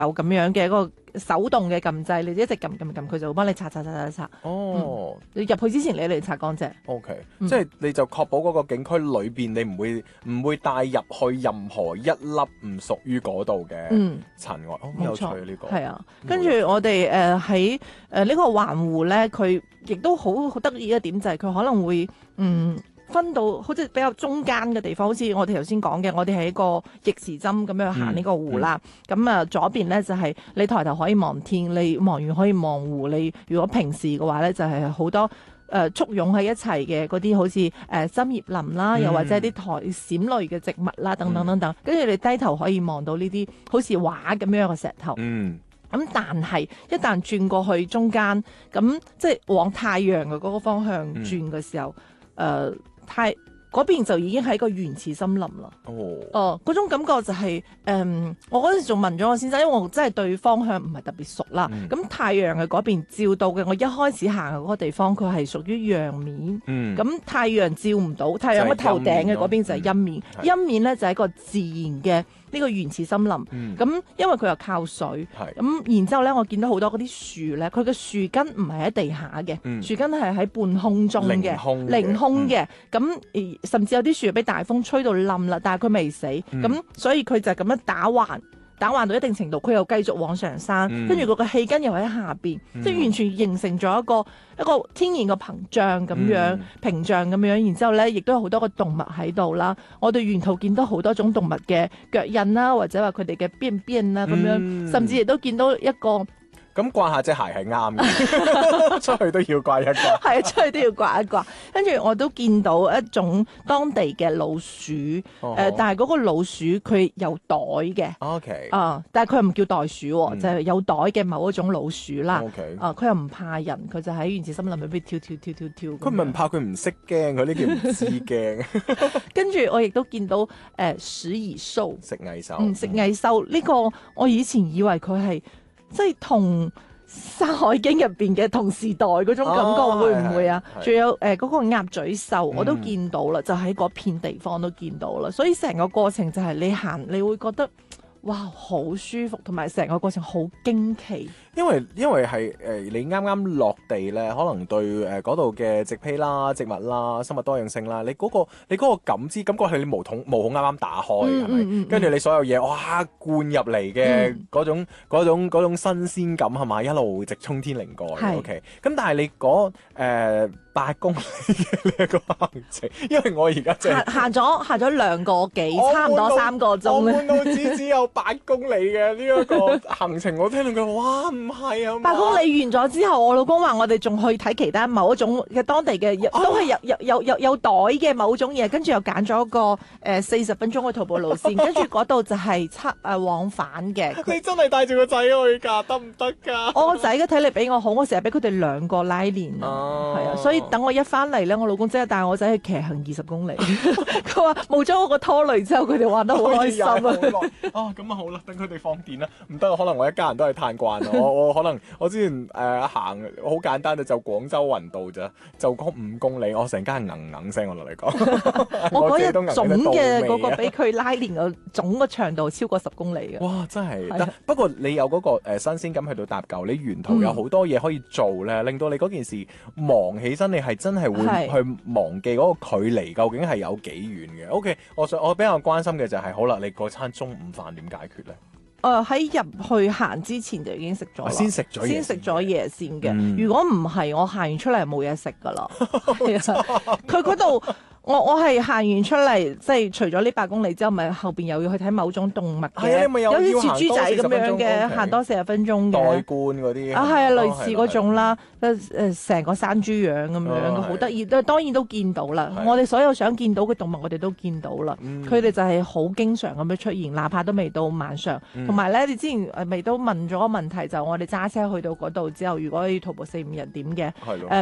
有咁樣嘅一個手動嘅撳掣，你一直撳，佢就會幫你擦。 哦， 你入去之前你嚟擦乾淨。 OK，即係你就確保嗰個景區裏邊你唔會帶入去任何一粒唔屬於嗰度嘅塵埃。好有趣呢個。 係啊，跟住我哋喺呢個環湖咧，佢亦都好得意一點就係佢可能會分到好似比較中間嘅地方，好似我哋頭先講嘅，我哋係一個逆時針咁樣行呢個湖啦。咁左邊咧就係你抬頭可以望天，你望遠可以望湖。你如果平時嘅話咧，就係好多簇擁喺一齊嘅嗰啲，好似針葉林啦，又或者啲苔蘚類嘅植物啦，等等等等。跟住你低頭可以望到呢啲好似畫咁樣嘅石頭。咁但係一旦轉過去中間，咁即係往太陽嘅嗰個方向轉嘅時候，嗰邊就已經係一個原始森林啦。嗰種感覺就係我嗰陣時仲問咗我先生，因為我真係對方向唔係特別熟啦。咁太陽嘅嗰邊照到嘅，我一開始行嘅嗰個地方，佢係屬於陽面。咁太陽照唔到，太陽嘅頭頂嘅嗰邊就係陰面。陰面咧就係一個自然嘅呢個原始森林。咁因為佢又靠水，咁然之後咧，我見到好多嗰啲樹咧，佢嘅樹根唔係喺地下嘅，樹根係喺半空中嘅，凌空嘅。咁甚至有啲樹俾大風吹到冧啦，但係佢未死，咁所以佢就咁樣打橫到一定程度，佢又繼續往上山，跟住佢個氣根又喺下邊，即係完全形成咗一個天然嘅屏障咁樣，然之後咧，亦都有好多個動物喺度啦。我哋沿途見到好多種動物嘅腳印啦，或者話佢哋嘅邊啦咁樣，甚至亦都見到一個。 咁掛下隻鞋係啱嘅，出去都要掛一掛。 係啊，出去都要掛一掛。跟住我都見到一種當地嘅老鼠，但係嗰個老鼠佢有袋嘅。 OK。 但係佢又唔叫袋鼠，就係有袋嘅某一種老鼠啦。 OK。 佢又唔怕人，佢就喺原始森林裏邊跳。 佢唔係唔怕，佢唔識驚，佢呢叫唔知驚。 跟住我亦都見到食蟻獸。 食蟻獸。 食蟻獸呢個我以前以為佢係。即係同《山海經》入邊嘅同時代嗰種感覺會唔會啊？仲有嗰個鴨嘴獸我都見到啦，就喺嗰片地方都見到啦。所以成個過程就係你行，你會覺得哇好舒服，同埋成個過程好驚奇。 因為係你啱啱落地咧，可能對嗰度嘅植被啦、植物啦、生物多樣性啦，你嗰個感知感覺係你毛孔啱啱打開，係咪？跟住你所有嘢哇灌入嚟嘅嗰種新鮮感係咪一路直衝天靈蓋？OK。咁但係你嗰8公里嘅呢一個行程，因為我而家即係行咗2個幾，差唔多3個鐘。 我滿到只有8公里嘅呢一個行程，我聽到佢哇唔係啊 ！8公里完咗之後，我老公話我哋仲去睇其他某一種嘅當地嘅，都係有袋嘅某種嘢，跟住又揀咗個40分鐘嘅徒步路線，跟住嗰度就係往返嘅。 你真係帶住個仔去㗎，得唔得㗎？ 我個仔嘅體力比我好，我成日俾佢哋2個拉練係啊，所以等我一翻嚟咧，我老公即刻帶我仔去騎行20公里。佢話冇咗我個拖累之後，佢哋玩得好開心啊！ 咁啊好啦，等佢哋放電啦。唔得，可能我一家人都係嘆慣我可能我之前行好簡單就廣州雲道咋，就嗰5公里，我成家硬聲我同你講。 我嗰日總嘅嗰個俾佢拉練嘅總個長度超過10公里嘅。 哇！真係，不過你有嗰個新鮮感去到搭夠，你沿途有好多嘢可以做咧，令到你嗰件事忙起身，你係真係會去忘記嗰個距離究竟係有幾遠嘅。OK，我比較關心嘅就係好啦，你嗰餐中午飯點解決咧？ 喺入去行之前就已經食咗啦，先食咗嘢先嘅。如果唔係，我行完出嚟冇嘢食噶啦。佢嗰度。我係行完出嚟，即係除咗呢8公里之後，咪後邊又要去睇某種動物嘅，有啲似豬仔咁樣嘅，行多40分鐘嘅。 代觀嗰啲係啊，類似嗰種啦，成個山豬樣咁樣，好得意。當然都見到啦，我哋所有想見到嘅動物，我哋都見到啦。佢哋就係好經常咁樣出現，哪怕都未到晚上。同埋咧，你之前咪都問咗個問題，就我哋揸車去到嗰度之後，如果要徒步4-5日點嘅？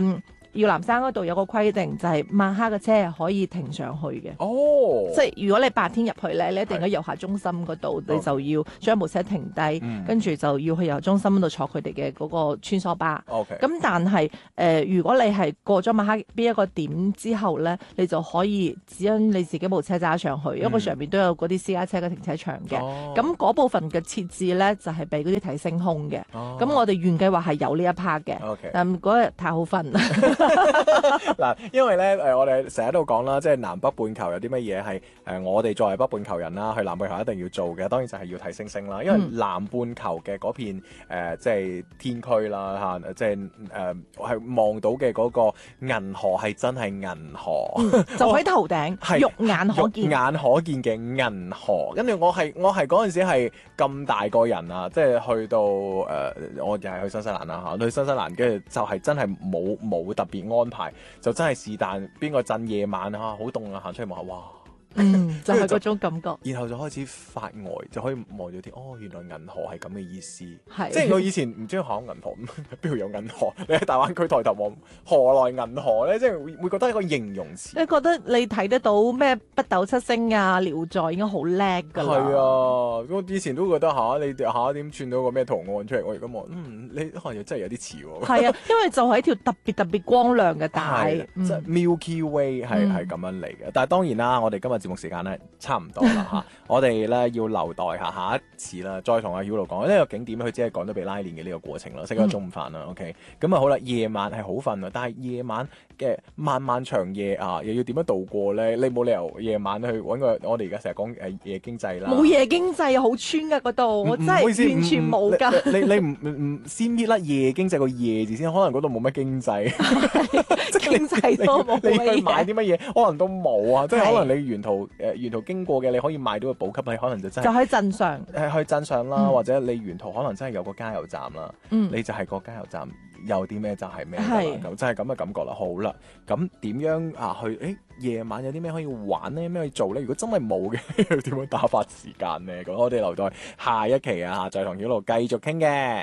耀南山嗰度有個規定，就係晚黑嘅車係可以停上去嘅。 哦， 即係如果你白天入去咧，你一定喺遊客中心嗰度，你就要將部車停低，跟住就要去遊客中心嗰度坐佢哋嘅嗰個穿梭巴。 OK， 咁但係如果你係過咗晚黑邊一個點之後咧，你就可以只因你自己部車揸上去，因為上面都有嗰啲私家車嘅停車場嘅。咁嗰部分嘅設置咧就係俾嗰啲睇星空嘅。咁我哋原計劃係有呢一 part 嘅，但嗰日太好瞓啦。 嗱，因為咧我哋成日都講啦，即係南北半球有啲乜嘢係我哋作為北半球人啦，去南半球一定要做嘅，當然就係要睇星星啦。因為南半球嘅嗰片即係天區啦嚇，即係係望到嘅嗰個銀河係真係銀河， 就喺頭頂，肉眼可見， 肉眼可見嘅銀河。跟住我係嗰陣時係咁大個人啊，即係去到我又係去新西蘭啦嚇，去新西蘭跟住就係真係冇特別安排，就真係是但邊個鎮夜晚好凍啊，行出去望下，哇！ 就係嗰種感覺， 然後就開始發呆，就可以望住天。原來銀河係咁嘅意思， 係即係我以前唔知銀河邊度有銀河？你喺大灣區抬頭望，何來銀河咧？即係會覺得一個形容詞。 你覺得你睇得到咩北斗七星啊、遼座已經好叻㗎啦。 係啊，我以前都覺得你點串到個咩圖案出嚟？我而家望，你可能真係有啲似喎。係啊，因為就係一條特別光亮嘅帶， 即係 Milky Way 係咁樣嚟嘅。但係當然啦，我哋今日節目時間咧差唔多啦嚇，我哋咧要留待下一次啦，再同阿曉露講呢個景點，佢只係講到被拉鏈嘅呢個過程啦，食咗中午飯啦，OK，咁啊好啦，夜晚係好瞓啊，但係夜晚嘅漫漫長夜啊，又要點樣度過咧？你冇理由夜晚去揾個我哋而家成日講夜經濟啦， 冇夜經濟啊，好穿㗎嗰度，我真係完全冇㗎。 你唔先搣甩夜經濟個夜字先，可能嗰度冇乜經濟， 經濟都冇。 你去買啲乜嘢，可能都冇啊，即係可能你沿途經過嘅，你可以買到個補給，你可能就真係就喺鎮上， 去鎮上啦，或者你沿途可能真係有個加油站啦，你就係個加油站有啲咩就係咩啦，咁真係咁嘅感覺啦。好啦，咁點樣去？夜晚有啲咩可以玩呢？咩可以做呢？如果真係冇嘅，點樣打發時間呢？咁我哋留待下一期再同曉露繼續傾嘅。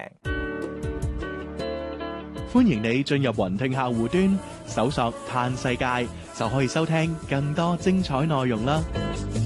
歡迎你進入雲聽客戶端，搜索嘆世界，就可以收聽更多精彩內容啦。